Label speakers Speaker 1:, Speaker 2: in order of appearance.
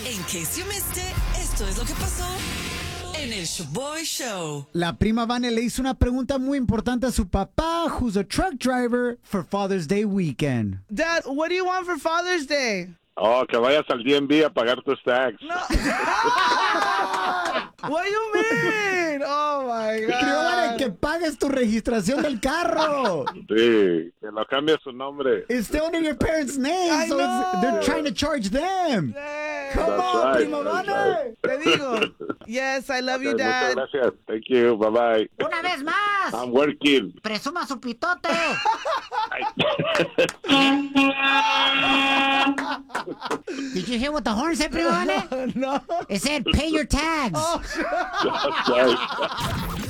Speaker 1: In case you missed it, esto es lo que pasó en el Shaboy Show.
Speaker 2: La prima Vane le hizo una pregunta muy importante a su papá, who's a truck driver, for Father's Day weekend.
Speaker 3: Dad, what do you want for Father's Day?
Speaker 4: Oh, que vayas al DMV a pagar tus tax.
Speaker 3: No. What do you mean? Oh my
Speaker 2: Prima Vane,
Speaker 3: God.
Speaker 2: que pagues tu registración del carro.
Speaker 4: Sí, que lo cambie su nombre.
Speaker 2: It's still under your parents' name,
Speaker 3: I
Speaker 2: so they're trying to charge them. Come
Speaker 4: That's
Speaker 2: on,
Speaker 4: right,
Speaker 2: prima
Speaker 4: that's
Speaker 2: Vane.
Speaker 3: Te digo. Yes, I love you,
Speaker 4: Okay,
Speaker 3: Dad.
Speaker 4: muchas gracias. Thank you. Bye-bye.
Speaker 5: Una vez más,
Speaker 4: I'm working.
Speaker 5: presuma su pitote. Did you hear what the horn said, prima Vane?
Speaker 3: No.
Speaker 5: It said, pay your tags.
Speaker 4: That's right.